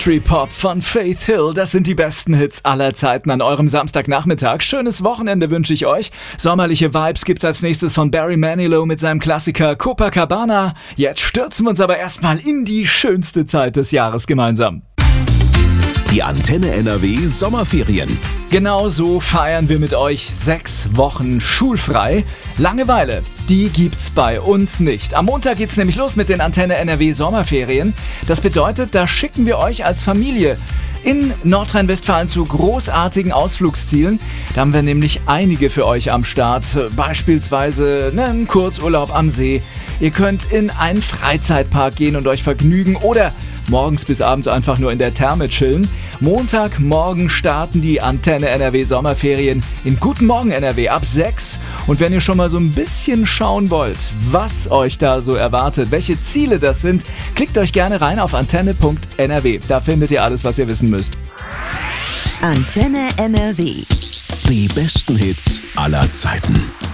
Pop von Faith Hill, das sind die besten Hits aller Zeiten an eurem Samstagnachmittag. Schönes Wochenende wünsche ich euch. Sommerliche Vibes gibt's als nächstes von Barry Manilow mit seinem Klassiker Copacabana. Jetzt stürzen wir uns aber erstmal in die schönste Zeit des Jahres gemeinsam. Die Antenne NRW Sommerferien. Genau so feiern wir mit euch 6 Wochen schulfrei. Langeweile, die gibt's bei uns nicht. Am Montag geht's nämlich los mit den Antenne NRW Sommerferien. Das bedeutet, da schicken wir euch als Familie in Nordrhein-Westfalen zu großartigen Ausflugszielen. Da haben wir nämlich einige für euch am Start. Beispielsweise einen Kurzurlaub am See. Ihr könnt in einen Freizeitpark gehen und euch vergnügen oder morgens bis abends einfach nur in der Therme chillen. Montagmorgen starten die Antenne NRW Sommerferien in Guten Morgen NRW ab 6. Und wenn ihr schon mal so ein bisschen schauen wollt, was euch da so erwartet, welche Ziele das sind, klickt euch gerne rein auf antenne.nrw. Da findet ihr alles, was ihr wissen müsst. Antenne NRW. Die besten Hits aller Zeiten.